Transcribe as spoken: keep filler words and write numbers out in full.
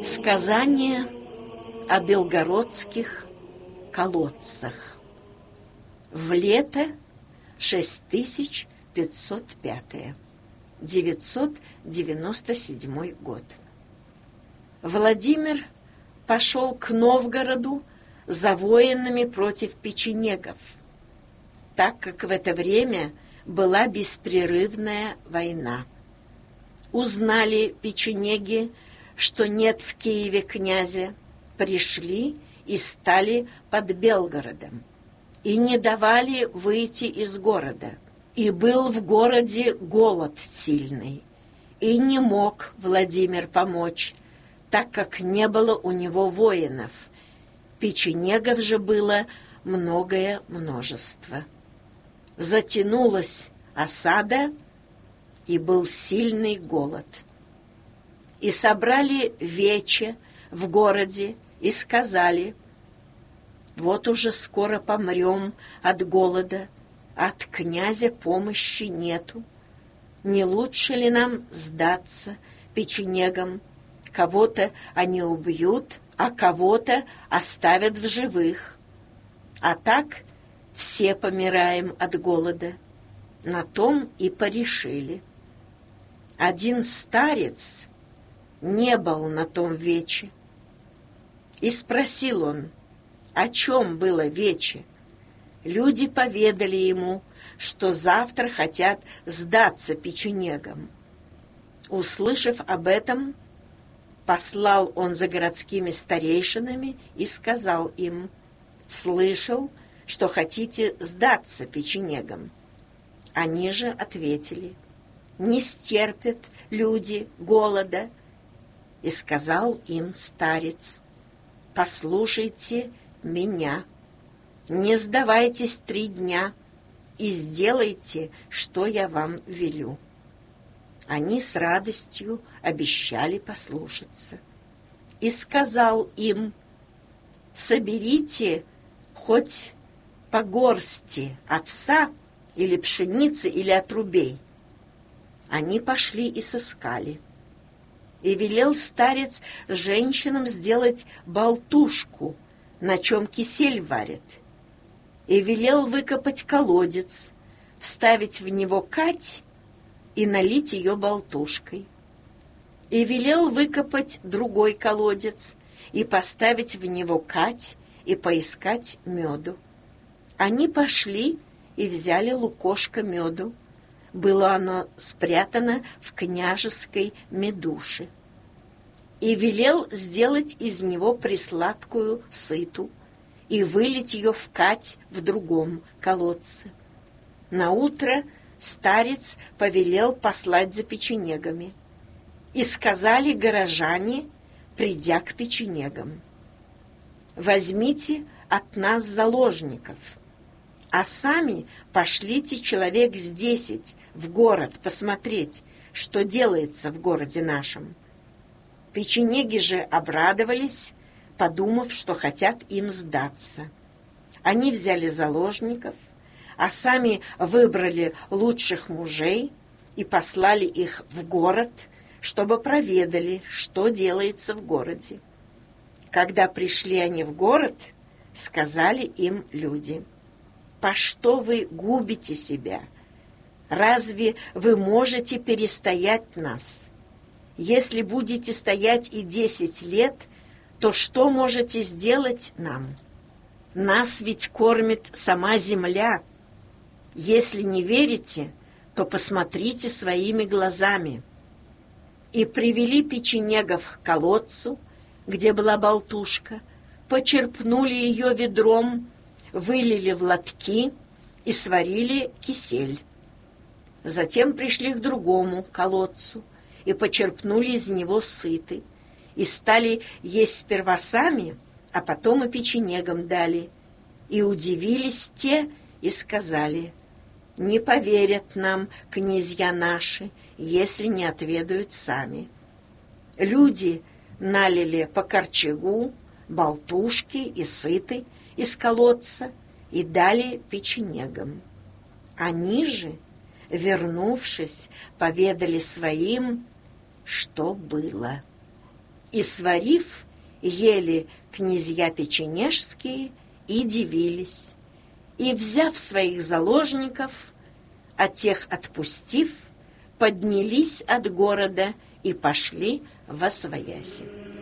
Сказание о белгородских колодцах. В лето шесть тысяч пятьсот пятое, девятьсот девяносто седьмой год. Владимир пошел к Новгороду за воинами против печенегов, так как в это время была беспрерывная война. Узнали печенеги, что нет в Киеве князя, пришли и стали под Белгородом, и не давали выйти из города. И был в городе голод сильный, и не мог Владимир помочь, так как не было у него воинов. Печенегов же было многое множество. Затянулась осада, и был сильный голод. И собрали вече в городе и сказали: вот уже скоро помрем от голода, от князя помощи нету. Не лучше ли нам сдаться печенегам? Кого-то они убьют, а кого-то оставят в живых. А так все помираем от голода. На том и порешили. Один старец не был на том вече. И спросил он, о чем было вече. Люди поведали ему, что завтра хотят сдаться печенегам. Услышав об этом, послал он за городскими старейшинами и сказал им: «Слышал, что хотите сдаться печенегам». Они же ответили: «Не стерпят люди голода». И сказал им старец: «Послушайте меня, не сдавайтесь три дня и сделайте, что я вам велю». Они с радостью обещали послушаться. И сказал им: «Соберите хоть по горсти овса или пшеницы или отрубей». Они пошли и сыскали. И велел старец женщинам сделать болтушку, на чем кисель варят. И велел выкопать колодец, вставить в него кать и налить ее болтушкой. И велел выкопать другой колодец и поставить в него кать и поискать меду. Они пошли и взяли лукошко меду. Было оно спрятано в княжеской медуше. И велел сделать из него присладкую сыту и вылить ее в кать в другом колодце. Наутро старец повелел послать за печенегами. И сказали горожане, придя к печенегам: «Возьмите от нас заложников, а сами пошлите человек с десять в город посмотреть, что делается в городе нашем». Печенеги же обрадовались, подумав, что хотят им сдаться. Они взяли заложников, а сами выбрали лучших мужей и послали их в город, чтобы проведали, что делается в городе. Когда пришли они в город, сказали им люди: «По что вы губите себя? Разве вы можете перестоять нас? Если будете стоять и десять лет, то что можете сделать нам? Нас ведь кормит сама земля. Если не верите, то посмотрите своими глазами». И привели печенегов к колодцу, где была болтушка, почерпнули ее ведром, вылили в лотки и сварили кисель. Затем пришли к другому колодцу и почерпнули из него сыты, и стали есть сперва сами, а потом и печенегам дали. И удивились те и сказали: «Не поверят нам князья наши, если не отведают сами». Люди налили по корчагу, болтушки и сыты из колодца и дали печенегам. Они же, вернувшись, поведали своим, что было. И, сварив, ели князья печенежские и дивились. И, взяв своих заложников, а тех отпустив, поднялись от города и пошли восвояси.